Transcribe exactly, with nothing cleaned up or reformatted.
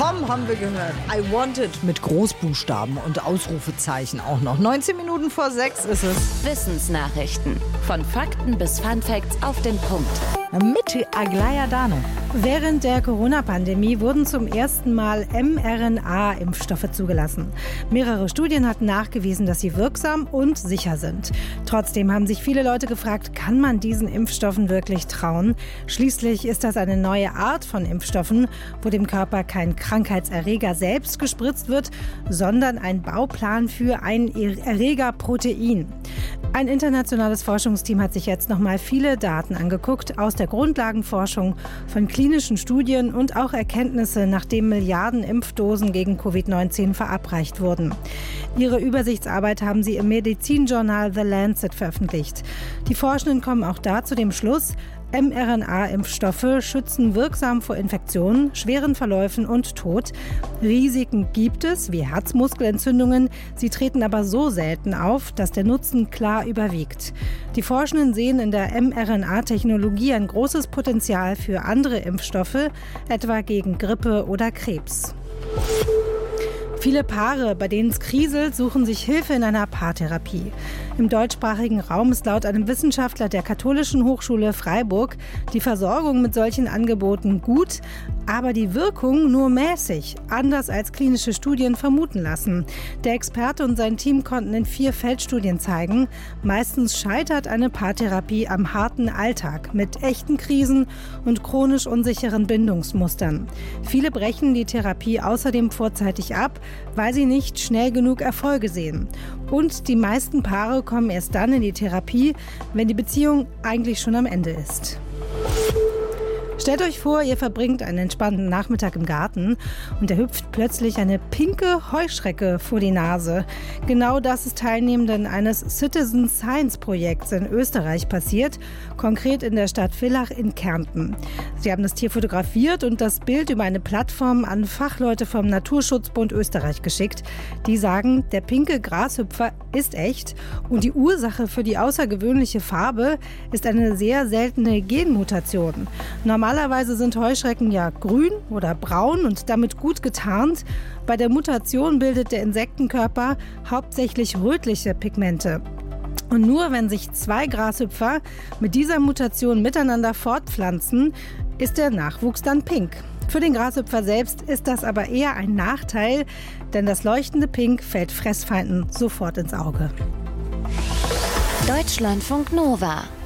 Tom haben wir gehört. I want it mit Großbuchstaben und Ausrufezeichen auch noch. neunzehn Minuten vor sechs ist es. Wissensnachrichten. Von Fakten bis Funfacts auf den Punkt. Mit Aglaya Dano. Während der Corona-Pandemie wurden zum ersten Mal mRNA-Impfstoffe zugelassen. Mehrere Studien hatten nachgewiesen, dass sie wirksam und sicher sind. Trotzdem haben sich viele Leute gefragt, kann man diesen Impfstoffen wirklich trauen? Schließlich ist das eine neue Art von Impfstoffen, wo dem Körper kein Krankheitserreger selbst gespritzt wird, sondern ein Bauplan für ein Erregerprotein. Ein internationales Forschungsteam hat sich jetzt nochmal viele Daten angeguckt aus der Grundlagenforschung von klinischen Studien und auch Erkenntnisse, nachdem Milliarden Impfdosen gegen Covid neunzehn verabreicht wurden. Ihre Übersichtsarbeit haben sie im Medizinjournal The Lancet veröffentlicht. Die Forschenden kommen auch da zu dem Schluss, mRNA-Impfstoffe schützen wirksam vor Infektionen, schweren Verläufen und Tod. Risiken gibt es, wie Herzmuskelentzündungen. Sie treten aber so selten auf, dass der Nutzen klar überwiegt. Die Forschenden sehen in der mRNA-Technologie ein großes Potenzial für andere Impfstoffe, etwa gegen Grippe oder Krebs. Viele Paare, bei denen es kriselt, suchen sich Hilfe in einer Paartherapie. Im deutschsprachigen Raum ist laut einem Wissenschaftler der Katholischen Hochschule Freiburg die Versorgung mit solchen Angeboten gut, aber die Wirkung nur mäßig, anders als klinische Studien vermuten lassen. Der Experte und sein Team konnten in vier Feldstudien zeigen, meistens scheitert eine Paartherapie am harten Alltag mit echten Krisen und chronisch unsicheren Bindungsmustern. Viele brechen die Therapie außerdem vorzeitig ab, weil sie nicht schnell genug Erfolge sehen. Und die meisten Paare kommen erst dann in die Therapie, wenn die Beziehung eigentlich schon am Ende ist. Stellt euch vor, ihr verbringt einen entspannten Nachmittag im Garten und da hüpft plötzlich eine pinke Heuschrecke vor die Nase. Genau das ist Teilnehmenden eines Citizen Science Projekts in Österreich passiert, konkret in der Stadt Villach in Kärnten. Sie haben das Tier fotografiert und das Bild über eine Plattform an Fachleute vom Naturschutzbund Österreich geschickt. Die sagen, der pinke Grashüpfer ist echt und die Ursache für die außergewöhnliche Farbe ist eine sehr seltene Genmutation. Normal Normalerweise sind Heuschrecken ja grün oder braun und damit gut getarnt. Bei der Mutation bildet der Insektenkörper hauptsächlich rötliche Pigmente. Und nur wenn sich zwei Grashüpfer mit dieser Mutation miteinander fortpflanzen, ist der Nachwuchs dann pink. Für den Grashüpfer selbst ist das aber eher ein Nachteil, denn das leuchtende Pink fällt Fressfeinden sofort ins Auge. Deutschlandfunk Nova